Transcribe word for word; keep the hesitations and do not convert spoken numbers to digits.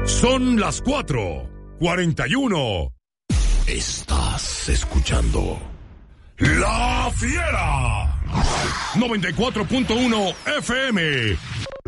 Son las cuatro cuarenta y uno. Estás escuchando La Fiera. noventa y cuatro punto uno F M.